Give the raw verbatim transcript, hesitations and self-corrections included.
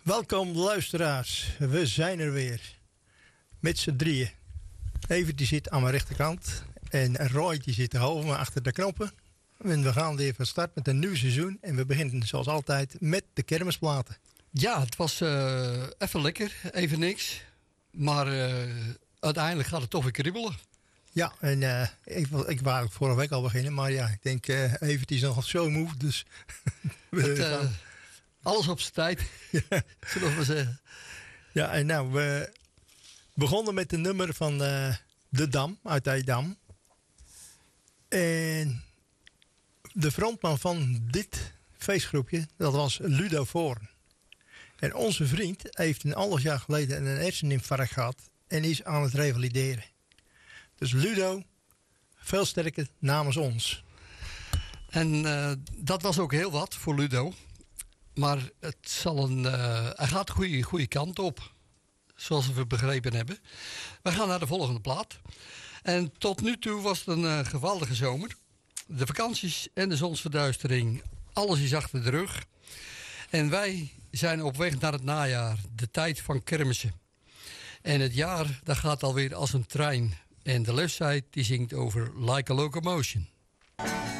Welkom luisteraars, we zijn er weer. Met z'n drieën. Evert die zit aan mijn rechterkant. En Roy die zit half me achter de knoppen. En we gaan weer van start met een nieuw seizoen. En we beginnen zoals altijd met de kermisplaten. Ja, het was uh, even lekker, even niks. Maar uh, uiteindelijk gaat het toch weer kribbelen. Ja, en uh, ik, ik wou vorige week al beginnen. Maar ja, ik denk uh, Evert is nog zo moe. Dus we het, uh, gaan... Alles op zijn tijd, ja. Zullen we maar zeggen. Ja, en nou, we begonnen met een nummer van uh, De Dam, uit Edam. En de frontman van dit feestgroepje, dat was Ludo Voorn. En onze vriend heeft een half jaar geleden een herseninfarct gehad en is aan het revalideren. Dus Ludo, veel sterker namens ons. En uh, dat was ook heel wat voor Ludo. Maar het zal een, uh, hij gaat de goede, goede kant op. Zoals we begrepen hebben. We gaan naar de volgende plaat. En tot nu toe was het een uh, geweldige zomer. De vakanties en de zonsverduistering. Alles is achter de rug. En wij zijn op weg naar het najaar. De tijd van kermissen. En het jaar dat gaat alweer als een trein. En de leftside die zingt over Like a Locomotion.